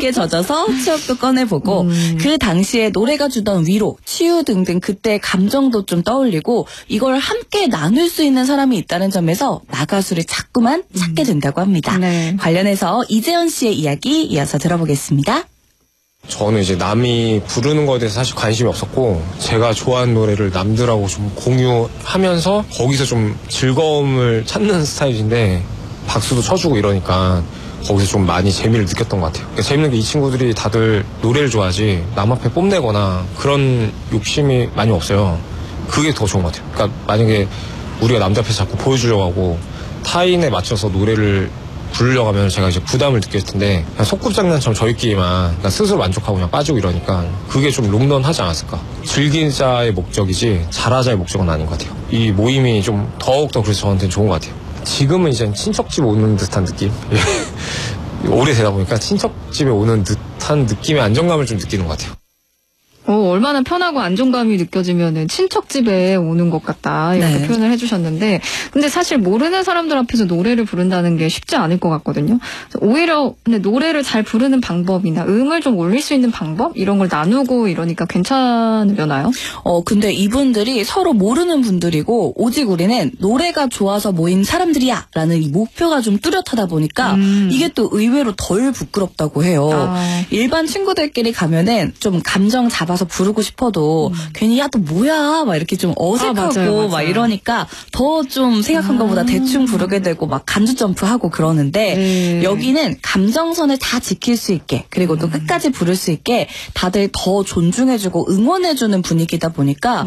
함께 젖어서 추억도 꺼내보고 그 당시에 노래가 주던 위로, 치유 등등 그때의 감정도 좀 떠올리고 이걸 함께 나눌 수 있는 사람이 있다는 점에서 나가수를 자꾸만 찾게 된다고 합니다. 네. 관련해서 이재현 씨의 이야기 이어서 들어보겠습니다. 저는 이제 남이 부르는 거에 대해서 사실 관심이 없었고 제가 좋아하는 노래를 남들하고 좀 공유하면서 거기서 좀 즐거움을 찾는 스타일인데 박수도 쳐주고 이러니까 거기서 좀 많이 재미를 느꼈던 것 같아요. 그러니까 재밌는 게 이 친구들이 다들 노래를 좋아하지 남 앞에 뽐내거나 그런 욕심이 많이 없어요. 그게 더 좋은 것 같아요. 그러니까 만약에 우리가 남들 앞에서 자꾸 보여주려고 하고 타인에 맞춰서 노래를 부르려고 하면 제가 이제 부담을 느낄 텐데 그냥 소꿉장난처럼 저희끼리만 그냥 스스로 만족하고 그냥 빠지고 이러니까 그게 좀 롱런하지 않았을까. 즐기자의 목적이지 잘하자의 목적은 아닌 것 같아요. 이 모임이 좀 더욱더 그래서 저한테는 좋은 것 같아요. 지금은 이제 친척집 오는 듯한 느낌? 오래되다 보니까 친척집에 오는 듯한 느낌의 안정감을 좀 느끼는 것 같아요. 얼마나 편하고 안정감이 느껴지면은 친척집에 오는 것 같다 이렇게 네. 표현을 해주셨는데 근데 사실 모르는 사람들 앞에서 노래를 부른다는 게 쉽지 않을 것 같거든요. 오히려 근데 노래를 잘 부르는 방법이나 음을 좀 올릴 수 있는 방법 이런 걸 나누고 이러니까 괜찮으려나요? 근데 이분들이 서로 모르는 분들이고 오직 우리는 노래가 좋아서 모인 사람들이야 라는 이 목표가 좀 뚜렷하다 보니까 이게 또 의외로 덜 부끄럽다고 해요. 일반 친구들끼리 가면은 좀 감정 잡아서 부르고 싶어도 괜히 야 또 뭐야 막 이렇게 좀 어색하고 맞아요. 막 이러니까 더 좀 생각한 것보다 대충 부르게 되고 막 간주 점프하고 그러는데 여기는 감정선을 다 지킬 수 있게 그리고 또 끝까지 부를 수 있게 다들 더 존중해주고 응원해주는 분위기다 보니까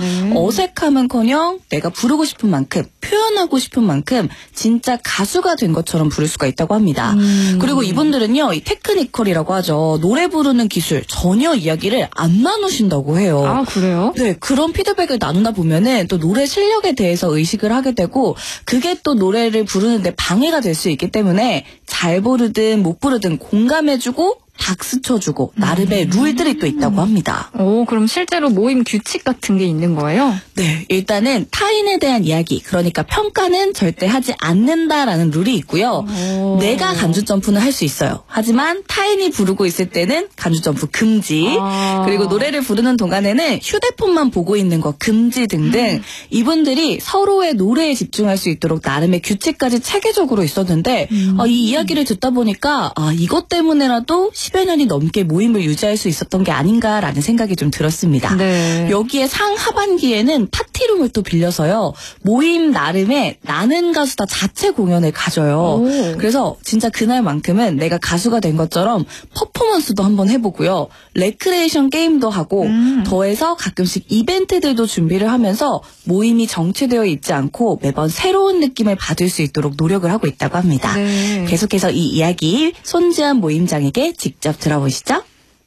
어색함은커녕 내가 부르고 싶은 만큼 표현하고 싶은 만큼 진짜 가수가 된 것처럼 부를 수가 있다고 합니다. 그리고 이분들은요 이 테크니컬이라고 하죠. 노래 부르는 기술 전혀 이야기를 안 나누신다고 해요. 아 그래요? 네, 그런 피드백을 나누다 보면은 또 노래 실력에 대해서 의식을 하게 되고 그게 또 노래를 부르는데 방해가 될 수 있기 때문에 잘 부르든 못 부르든 공감해주고 박수 쳐주고 나름의 룰들이 또 있다고 합니다. 그럼 실제로 모임 규칙 같은 게 있는 거예요? 네, 일단은 타인에 대한 이야기, 그러니까 평가는 절대 하지 않는다라는 룰이 있고요. 내가 간주 점프는 할 수 있어요. 하지만 타인이 부르고 있을 때는 간주 점프 금지. 그리고 노래를 부르는 동안에는 휴대폰만 보고 있는 거 금지 등등 이분들이 서로의 노래에 집중할 수 있도록 나름의 규칙까지 체계적으로 있었는데 이 이야기를 듣다 보니까 이것 때문에라도 10여 년이 넘게 모임을 유지할 수 있었던 게 아닌가라는 생각이 좀 들었습니다. 네. 여기에 상하반기에는 파티룸을 또 빌려서요. 모임 나름의 나는 가수다 자체 공연을 가져요. 그래서 진짜 그날만큼은 내가 가수가 된 것처럼 퍼포먼스도 한번 해보고요. 레크레이션 게임도 하고 더해서 가끔씩 이벤트들도 준비를 하면서 모임이 정체되어 있지 않고 매번 새로운 느낌을 받을 수 있도록 노력을 하고 있다고 합니다. 네. 계속해서 이 이야기 손지한 모임장에게 직접 들어보시죠.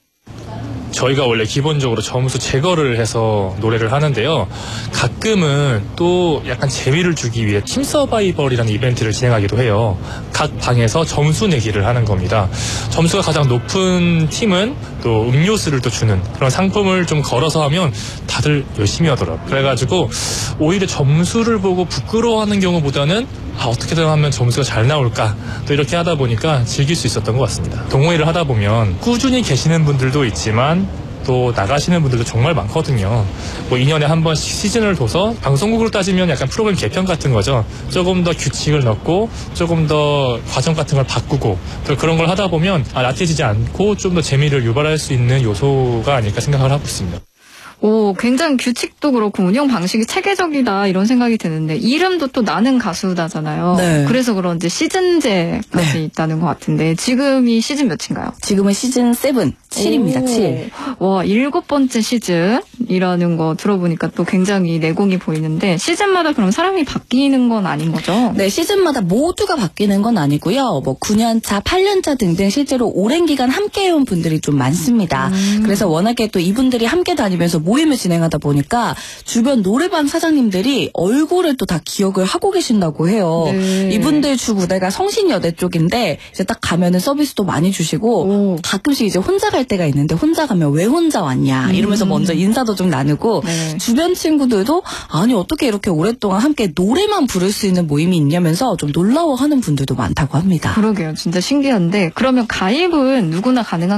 저희가 원래 기본적으로 점수 제거를 해서 노래를 하는데요. 가끔은 또 약간 재미를 주기 위해 팀 서바이벌이라는 이벤트를 진행하기도 해요. 각 방에서 점수 내기를 하는 겁니다. 점수가 가장 높은 팀은 또 음료수를 또 주는 그런 상품을 좀 걸어서 하면 다들 열심히 하더라고요. 그래가지고 오히려 점수를 보고 부끄러워하는 경우보다는 어떻게든 하면 점수가 잘 나올까 또 이렇게 하다 보니까 즐길 수 있었던 것 같습니다. 동호회를 하다 보면 꾸준히 계시는 분들도 있지만 또 나가시는 분들도 정말 많거든요. 2년에 한 번씩 시즌을 둬서 방송국으로 따지면 약간 프로그램 개편 같은 거죠. 조금 더 규칙을 넣고 조금 더 과정 같은 걸 바꾸고 또 그런 걸 하다 보면 나태해지지 않고 좀 더 재미를 유발할 수 있는 요소가 아닐까 생각을 하고 있습니다. 굉장히 규칙도 그렇고 운영 방식이 체계적이다 이런 생각이 드는데 이름도 또 나는 가수다잖아요. 네. 그래서 그런지 시즌제까지 있다는 것 같은데 지금이 시즌 몇인가요? 지금은 시즌 7, 7입니다. 7. 와, 7번째 시즌이라는 거 들어보니까 또 굉장히 내공이 보이는데 시즌마다 그럼 사람이 바뀌는 건 아닌 거죠? 네, 시즌마다 모두가 바뀌는 건 아니고요. 9년차, 8년차 등등 실제로 오랜 기간 함께 해온 분들이 좀 많습니다. 그래서 워낙에 또 이분들이 함께 다니면서 모임을 진행하다 보니까 주변 노래방 사장님들이 얼굴을 또 다 기억을 하고 계신다고 해요. 네. 이분들 주 무대가 성신여대 쪽인데 이제 딱 가면은 서비스도 많이 주시고 가끔씩 이제 혼자 갈 때가 있는데 혼자 가면 왜 혼자 왔냐 이러면서 먼저 인사도 좀 나누고 주변 친구들도 아니 어떻게 이렇게 오랫동안 함께 노래만 부를 수 있는 모임이 있냐면서 좀 놀라워하는 분들도 많다고 합니다. 그러게요. 진짜 신기한데 그러면 가입은 누구나 가능한